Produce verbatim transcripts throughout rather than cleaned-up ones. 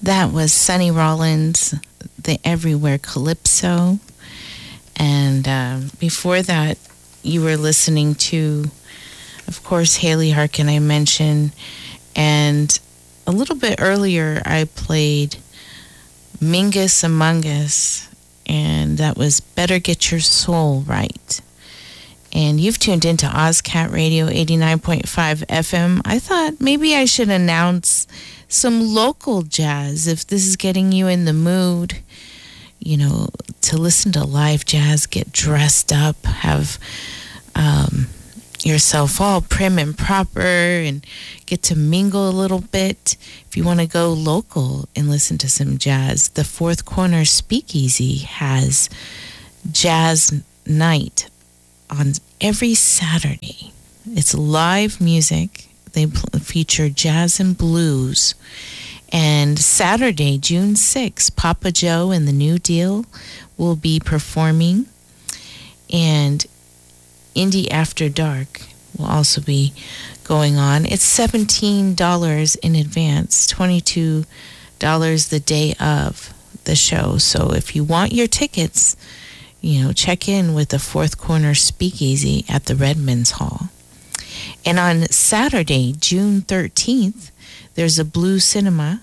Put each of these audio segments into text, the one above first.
That was Sonny Rollins, the Everywhere Calypso. And um, before that, you were listening to, of course, Haley Harkin, I mentioned. And a little bit earlier, I played Mingus Among Us, and that was Better Get Your Soul Right. And you've tuned into OzCat Radio eighty-nine point five F M. I thought maybe I should announce some local jazz if this is getting you in the mood, you know, to listen to live jazz, get dressed up, have um, yourself all prim and proper, and get to mingle a little bit. If you want to go local and listen to some jazz, the Fourth Corner Speakeasy has jazz night on every Saturday. It's live music. They pl- feature jazz and blues. And Saturday, June sixth, Papa Joe and the New Deal will be performing. And Indie After Dark will also be going on. It's seventeen dollars in advance, twenty-two dollars the day of the show. So if you want your tickets, you know, check in with the Fourth Corner Speakeasy at the Redmonds Hall. And on Saturday, June thirteenth, there's a Blue Cinema,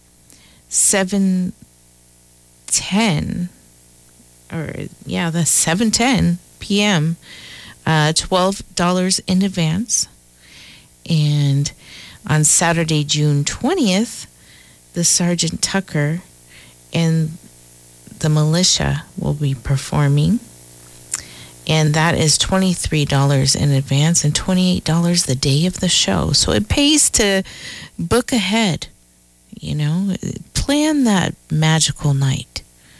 seven ten, or yeah, that's seven ten p.m., uh, twelve dollars in advance. And on Saturday, June twentieth, the Sergeant Tucker and the Militia will be performing, and that is twenty-three dollars in advance and twenty-eight dollars the day of the show. So it pays to book ahead, you know, plan that magical night.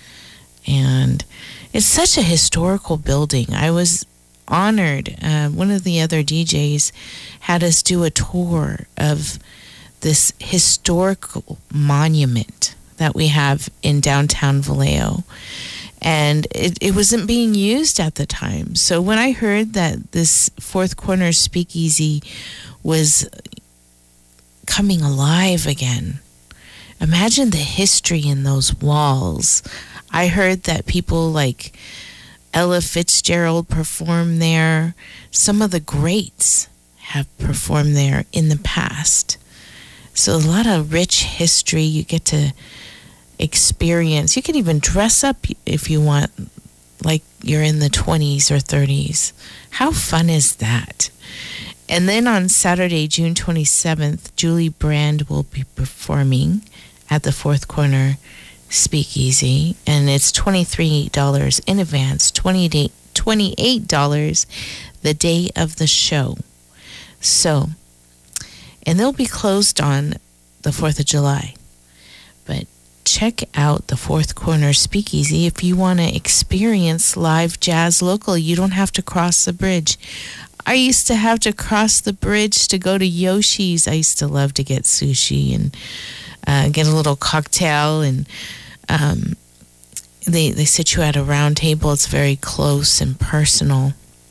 And it's such a historical building. I was honored. Uh, one of the other D Js had us do a tour of this historical monument that we have in downtown Vallejo. And it, it wasn't being used at the time. So when I heard that this Fourth Corner Speakeasy was coming alive again, imagine the history in those walls. I heard that people like Ella Fitzgerald performed there. Some of the greats have performed there in the past. So a lot of rich history you get to experience. You can even dress up if you want, like you're in the twenties or thirties. How fun is that? And then on Saturday, June twenty-seventh, Julie Brand will be performing at the Fourth Corner Speakeasy, and it's twenty-three dollars in advance, twenty-eight dollars the day of the show. So, and they'll be closed on the fourth of July. But check out the Fourth Corner Speakeasy if you want to experience live jazz local. You don't have to cross the bridge. I used to have to cross the bridge to go to Yoshi's. I used to love to get sushi and uh, get a little cocktail. And um, they, they sit you at a round table. It's very close and personal.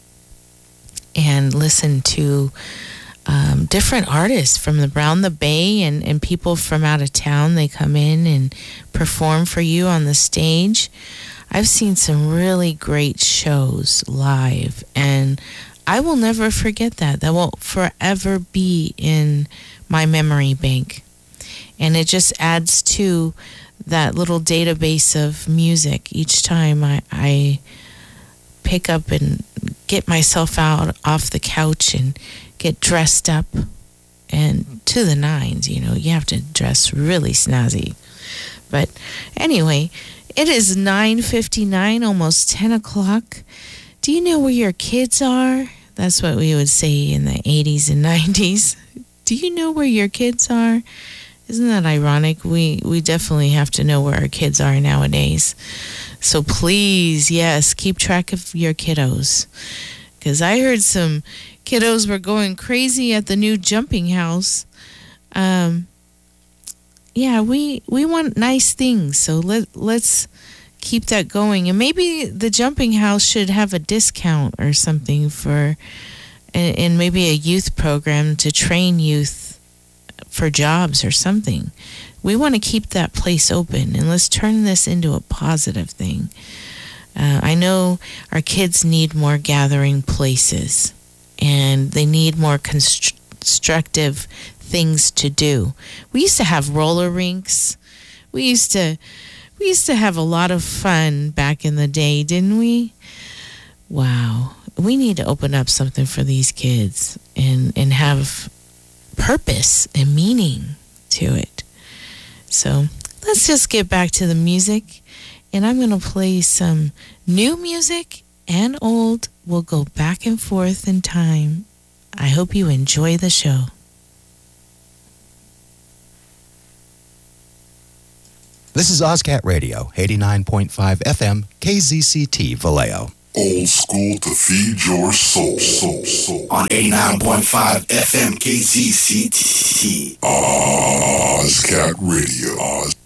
And listen to Um, different artists from around the Bay and, and people from out of town. They come in and perform for you on the stage. I've seen some really great shows live, and I will never forget that. That will forever be in my memory bank. And it just adds to that little database of music each time I, I pick up and get myself out off the couch and get dressed up and to the nines. You know, you have to dress really snazzy. But anyway, it is nine fifty-nine, almost ten o'clock. Do you know where your kids are? That's what we would say in the eighties and nineties. Do you know where your kids are? Isn't that ironic? We we definitely have to know where our kids are nowadays. So please, yes, keep track of your kiddos. Because I heard some kiddos were going crazy at the new jumping house. Um, yeah, we we want nice things, so let let's keep that going. And maybe the jumping house should have a discount or something for, and, and maybe a youth program to train youth for jobs or something. We want to keep that place open, and let's turn this into a positive thing. Uh, I know our kids need more gathering places, and they need more constructive things to do. We used to have roller rinks. We used to, we used to have a lot of fun back in the day, didn't we? Wow. We need to open up something for these kids and, and have purpose and meaning to it. So let's just get back to the music. And I'm going to play some new music and old. We'll go back and forth in time. I hope you enjoy the show. This is OzCat Radio, eighty-nine point five F M, K Z C T, Vallejo. Old school to feed your soul, soul, soul. On eighty-nine point five F M, K Z C T. OzCat Radio. Oz.